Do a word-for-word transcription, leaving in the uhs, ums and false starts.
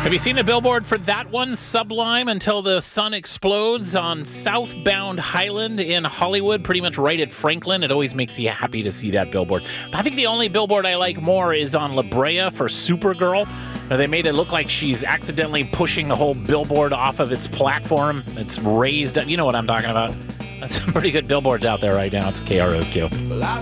Have you seen the billboard for that one? Sublime Until the Sun Explodes on southbound Highland in Hollywood, pretty much right at Franklin. It always makes you happy to see that billboard. I think the only billboard I like more is on La Brea for Supergirl. They made it look like she's accidentally pushing the whole billboard off of its platform. It's raised. You know what I'm talking about. That's some pretty good billboards out there right now. It's K R O Q.